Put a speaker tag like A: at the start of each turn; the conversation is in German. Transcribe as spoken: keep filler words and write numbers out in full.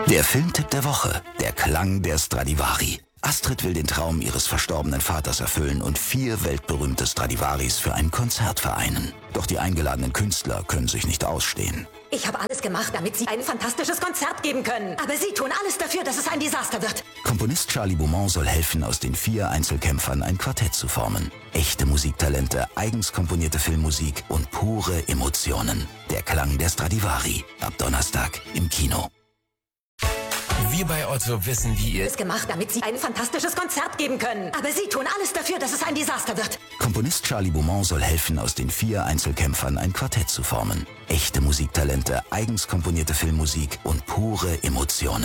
A: Der Filmtipp der Woche. Der Klang der Stradivari. Astrid will den Traum ihres verstorbenen Vaters erfüllen und vier weltberühmte Stradivaris für ein Konzert vereinen. Doch die eingeladenen Künstler können sich nicht ausstehen.
B: Ich habe alles gemacht, damit Sie ein fantastisches Konzert geben können. Aber Sie tun alles dafür, dass es ein Desaster wird.
A: Komponist Charlie Beaumont soll helfen, aus den vier Einzelkämpfern ein Quartett zu formen. Echte Musiktalente, eigens komponierte Filmmusik und pure Emotionen. Der Klang der Stradivari. Ab Donnerstag im Kino.
C: Wir bei Otto wissen, wie ihr
B: Es gemacht, damit Sie ein fantastisches Konzert geben können. Aber Sie tun alles dafür, dass es ein Desaster wird.
A: Komponist Charlie Beaumont soll helfen, aus den vier Einzelkämpfern ein Quartett zu formen. Echte Musiktalente, eigens komponierte Filmmusik und pure Emotionen.